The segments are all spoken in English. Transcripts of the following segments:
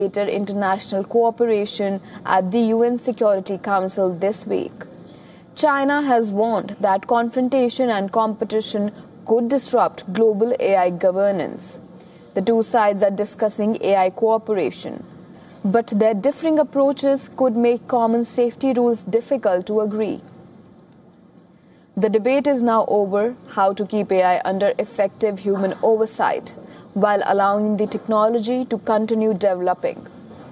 international cooperation at the UN Security Council this week. China has warned that confrontation and competition could disrupt global AI governance. The two sides are discussing AI cooperation, but their differing approaches could make common safety rules difficult to agree. The debate is now over how to keep AI under effective human oversight while allowing the technology to continue developing.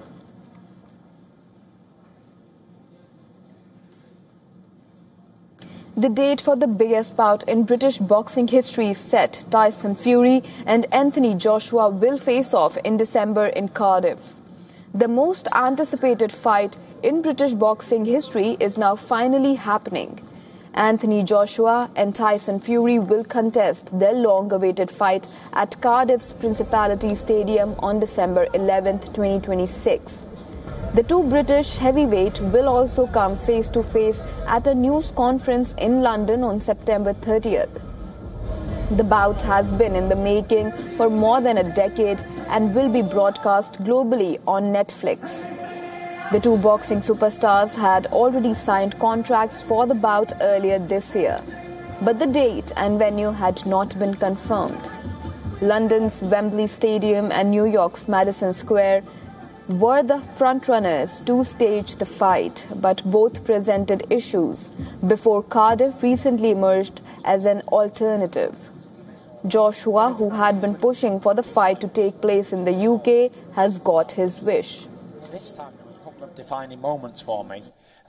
The date for the biggest bout in British boxing history is set. Tyson Fury and Anthony Joshua will face off in December in Cardiff. The most anticipated fight in British boxing history is now finally happening. Anthony Joshua and Tyson Fury will contest their long-awaited fight at Cardiff's Principality Stadium on December 11, 2026. The two British heavyweights will also come face-to-face at a news conference in London on September 30th. The bout has been in the making for more than a decade and will be broadcast globally on Netflix. The two boxing superstars had already signed contracts for the bout earlier this year, but the date and venue had not been confirmed. London's Wembley Stadium and New York's Madison Square were the frontrunners to stage the fight, but both presented issues before Cardiff recently emerged as an alternative. Joshua, who had been pushing for the fight to take place in the UK, has got his wish. This time there was a couple of defining moments for me.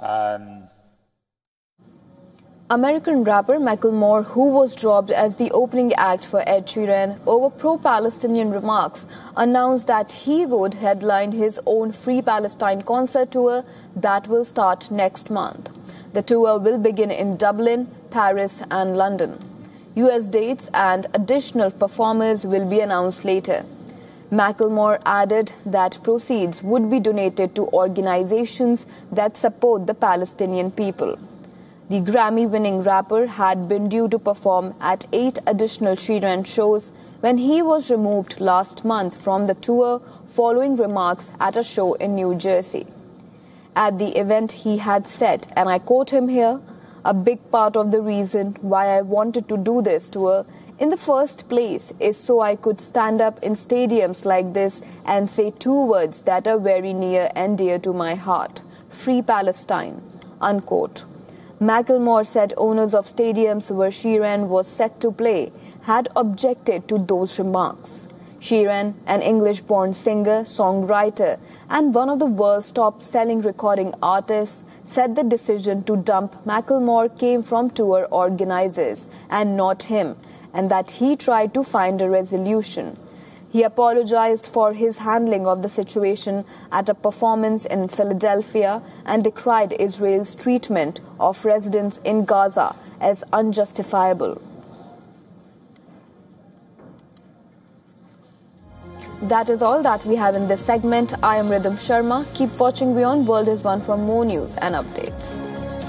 American rapper Macklemore, who was dropped as the opening act for Ed Sheeran over pro-Palestinian remarks, announced that he would headline his own Free Palestine concert tour that will start next month. The tour will begin in Dublin, Paris and London. US dates and additional performers will be announced later. Macklemore added that proceeds would be donated to organizations that support the Palestinian people. The Grammy-winning rapper had been due to perform at 8 additional Sheeran shows when he was removed last month from the tour following remarks at a show in New Jersey. At the event, he had said, and I quote him here, "A big part of the reason why I wanted to do this tour in the first place is so I could stand up in stadiums like this and say two words that are very near and dear to my heart: Free Palestine," unquote. Macklemore said owners of stadiums where Sheeran was set to play had objected to those remarks. Sheeran, an English-born singer, songwriter, and one of the world's top-selling recording artists, said the decision to dump Macklemore came from tour organizers and not him, and that he tried to find a resolution. He apologized for his handling of the situation at a performance in Philadelphia and decried Israel's treatment of residents in Gaza as unjustifiable. That is all that we have in this segment. I am Rhythm Sharma. Keep watching Beyond World is One for more news and updates.